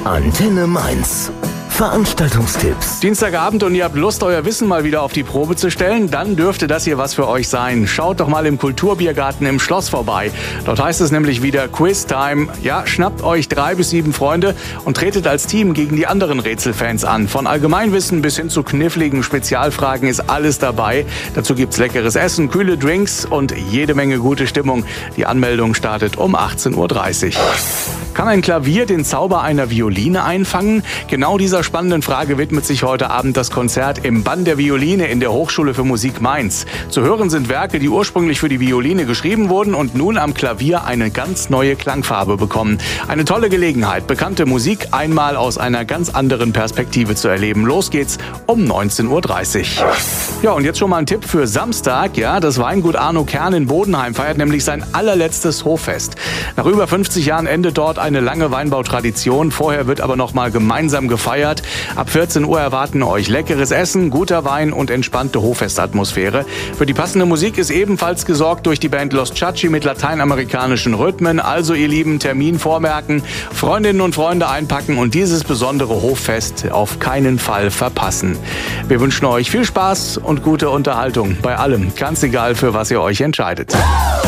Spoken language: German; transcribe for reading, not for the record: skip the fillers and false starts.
Antenne Mainz. Veranstaltungstipps. Dienstagabend und ihr habt Lust, euer Wissen mal wieder auf die Probe zu stellen? Dann dürfte das hier was für euch sein. Schaut doch mal im Kulturbiergarten im Schloss vorbei. Dort heißt es nämlich wieder Quiz-Time. Ja, schnappt euch 3 bis 7 Freunde und tretet als Team gegen die anderen Rätselfans an. Von Allgemeinwissen bis hin zu kniffligen Spezialfragen ist alles dabei. Dazu gibt's leckeres Essen, kühle Drinks und jede Menge gute Stimmung. Die Anmeldung startet um 18:30 Uhr. Kann ein Klavier den Zauber einer Violine einfangen? Genau dieser spannenden Frage widmet sich heute Abend das Konzert im Bann der Violine in der Hochschule für Musik Mainz. Zu hören sind Werke, die ursprünglich für die Violine geschrieben wurden und nun am Klavier eine ganz neue Klangfarbe bekommen. Eine tolle Gelegenheit, bekannte Musik einmal aus einer ganz anderen Perspektive zu erleben. Los geht's um 19:30 Uhr. Ja, und jetzt schon mal ein Tipp für Samstag. Ja, das Weingut Arno Kern in Bodenheim feiert nämlich sein allerletztes Hoffest. Nach über 50 Jahren endet dort eine lange Weinbautradition. Vorher wird aber noch mal gemeinsam gefeiert. Ab 14 Uhr erwarten euch leckeres Essen, guter Wein und entspannte Hoffestatmosphäre. Für die passende Musik ist ebenfalls gesorgt durch die Band Los Chachi mit lateinamerikanischen Rhythmen. Also ihr Lieben, Termin vormerken, Freundinnen und Freunde einpacken und dieses besondere Hoffest auf keinen Fall verpassen. Wir wünschen euch viel Spaß und gute Unterhaltung bei allem, ganz egal für was ihr euch entscheidet.